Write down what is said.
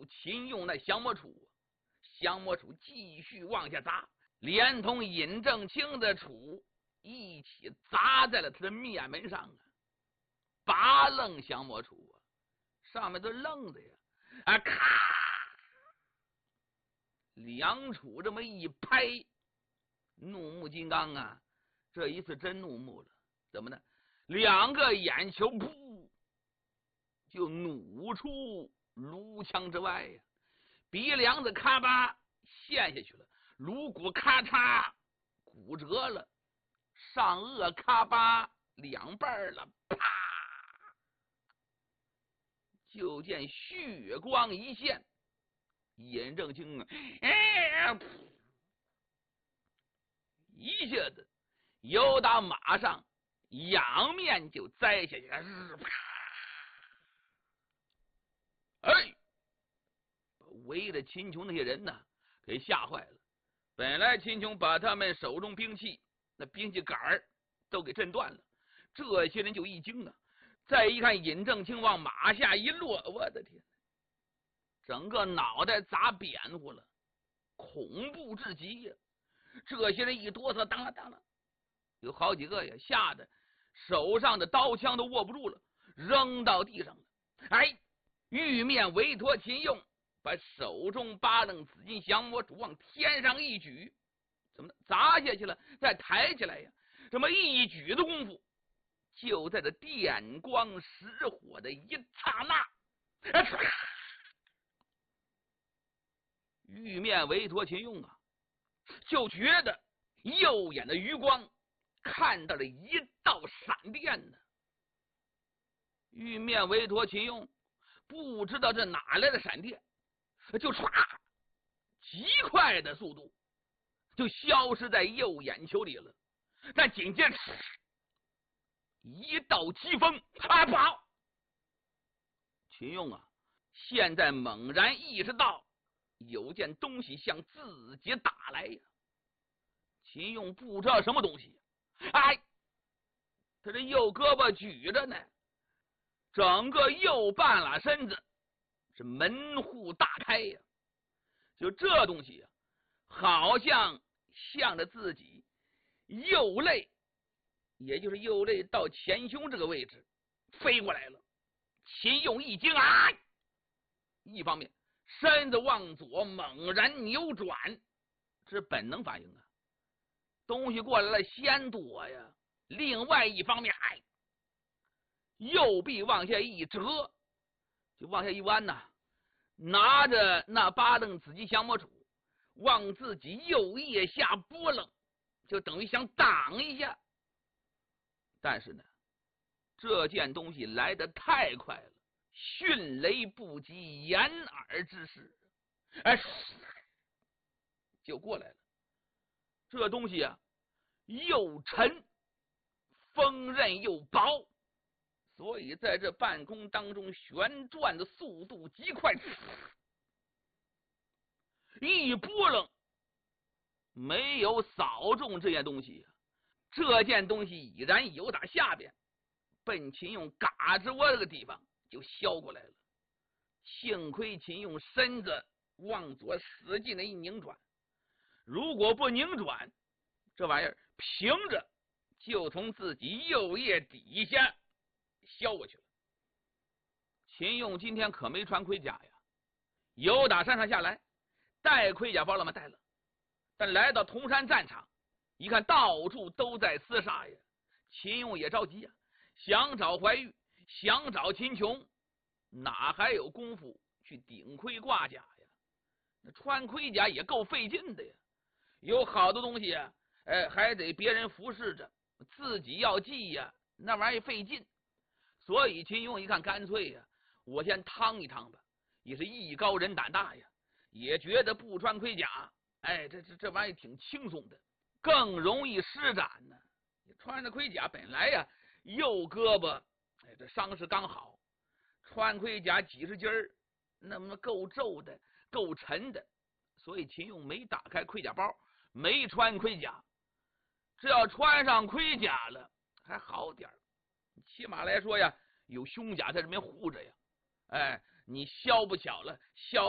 秦用那降魔杵，降魔杵继续往下砸，连同尹正清的杵一起砸在了他的面门上啊！拔楞降魔杵啊，上面都愣的呀！啊，咔！两杵这么一拍，怒目金刚啊，这一次真怒目了。怎么呢？两个眼球噗就弩出颅腔之外呀，鼻梁子咔吧陷下去了，颅骨咔嚓骨折了，上颚咔吧两半了，啪！就见血光一现，尹正清啊，一下子由打马上仰面就栽下去，哎，围着秦琼那些人呢给吓坏了。本来秦琼把他们手中兵器那兵器杆都给震断了，这些人就一惊啊！再一看尹正清往马下一落，我的天，整个脑袋砸扁乎了，恐怖至极呀！这些人一哆嗦，当了当了，有好几个呀吓得手上的刀枪都握不住了，扔到地上了。哎，玉面委托秦用把手中八楞紫金降魔杵往天上一举，怎么砸下去了，再抬起来呀？这么一举的功夫，就在这电光石火的一刹那，玉面委托秦用啊，就觉得右眼的余光看到了一道闪电呢。玉面委托秦用不知道这哪来的闪电，就唰，极快的速度就消失在右眼球里了。但紧接着一道疾风啊，跑！秦用啊，现在猛然意识到有件东西向自己打来呀。秦用不知道什么东西，哎，他这右胳膊举着呢，整个右半拉身子是门户大开呀。就这东西呀，好像向着自己右肋，也就是右肋到前胸这个位置飞过来了。秦用一惊啊，一方面身子往左猛然扭转，这是本能反应啊，东西过来了先躲呀。另外一方面，右臂往下一折，就往下一弯呐，拿着那八楞紫金降魔杵往自己右腋下拨楞，就等于想挡一下。但是呢，这件东西来得太快了，迅雷不及掩耳之势，就过来了。这东西啊，又沉，锋刃又薄，所以在这半空当中旋转的速度极快，一拨楞没有扫中这件东西，这件东西已然由打下边奔秦用嘎吱窝这个地方就削过来了。幸亏秦用身子往左使劲的一拧转，如果不拧转，这玩意儿平着就从自己右腋底下削过去了。秦用今天可没穿盔甲呀，由打山上下来带盔甲包了吗？带了。但来到铜山战场一看，到处都在厮杀呀，秦用也着急呀，想找怀玉，想找秦琼，哪还有功夫去顶盔挂甲呀？那穿盔甲也够费劲的呀，有好多东西啊，还得别人服侍着，自己要记呀，那玩意儿费劲。所以秦用一看，干脆呀，我先趟一趟吧，也是艺高人胆大呀，也觉得不穿盔甲，这玩意儿挺轻松的，更容易施展呢。穿着盔甲本来呀，右胳膊这伤势刚好，穿盔甲几十斤儿，那么够皱的，够沉的，所以秦用没打开盔甲包，没穿盔甲。这要穿上盔甲了还好点，起码来说呀，有胸甲在这边护着呀。你削不巧了，削